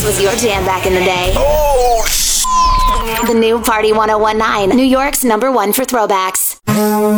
was your jam back in the day. Oh, The new Party 1019, New York's #1 for throwbacks.